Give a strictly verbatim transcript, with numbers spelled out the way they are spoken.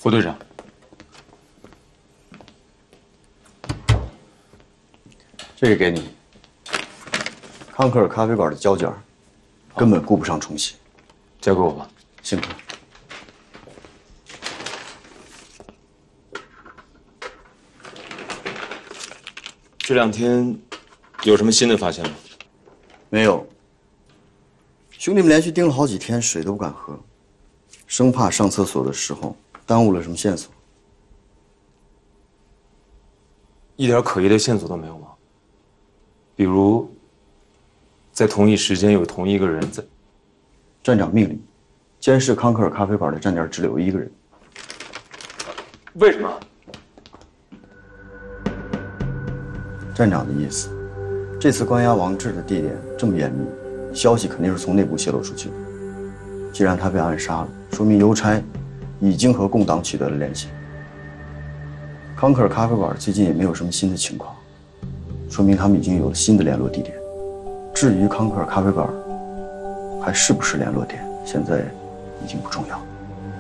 副队长， 这个给你。康克尔咖啡馆的胶卷，根本顾不上重写。 交给我吧。 辛苦。 这两天有什么新的发现吗？ 没有。兄弟们连续盯了好几天，水都不敢喝，生怕上厕所的时候耽误了什么线索。 一点可疑的线索都没有吗？比如，在同一时间有同一个人在。 站长命令，监视康克尔咖啡馆的站点只留一个人。 为什么？ 站长的意思，这次关押王志的地点这么严密，消息肯定是从内部泄露出去的。既然他被暗杀了，说明邮差已经和共党取得了联系。康克尔咖啡馆最近也没有什么新的情况，说明他们已经有了新的联络地点。至于康克尔咖啡馆还是不是联络点，现在已经不重要。